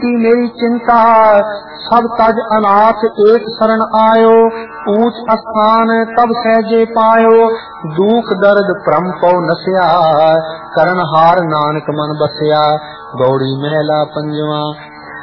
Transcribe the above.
मेरी चिंता सब तज अनाथ एक शरण आयो, ऊंच स्थान तब सहजे पायो, दुख दर्द भ्रम पौ नस्या, करण हार नानक मन बसया। गौड़ी महला पंजवा।